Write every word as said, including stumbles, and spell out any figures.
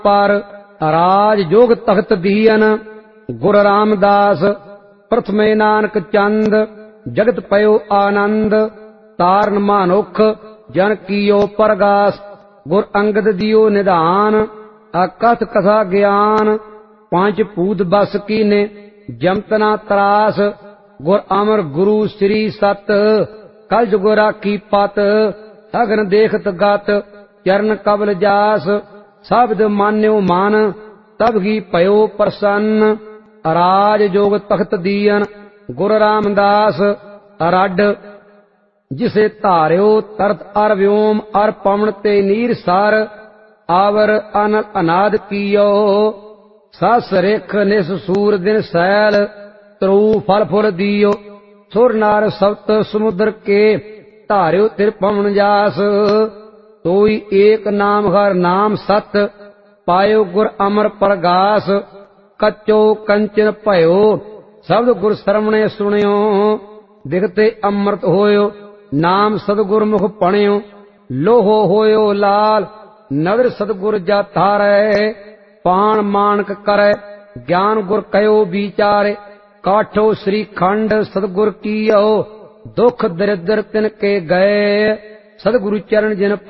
पर राज जोग तख्त दीयन गुर रामदास प्रथमे नानक चंद जगत पयो आनंद तारन मानुख जन कियो परगास गुर अंगद दियो निधान अकथ कथा ज्ञान पांच पूत बस कीने जमतना त्रास गुर अमर गुरु श्री सत कल जुग राखी पत अगन देखत गत चरण कबल जास शब्द मान्यो मान तब ही पयो प्रसन्न राज जोग तख्त दीयन गुर रामदास अरड जिसे धार्यो तरत अर व्योम अर पवन ते नीर सार आवर अनल अनाद कियो सस रेख निस सूर दिन सैल तरु फल फुल दियो सुर नार सप्त समुद्र के धार्यो तिर पवन जास तोई एक नाम हर नाम सत पायो गुर अमर परगास कच्चो कंचन भयो शब्द गुर सरवणे सुनियो दिखते अमृत होयो नाम सदगुर मुख पणियो लोहो होयो लाल नगर सदगुर जाता रे पान मानक करे ज्ञान गुर कयो विचारे काठो श्री खंड सदगुर कियो दुख दरिद्र तिन के गए सदगुरु चरण जिन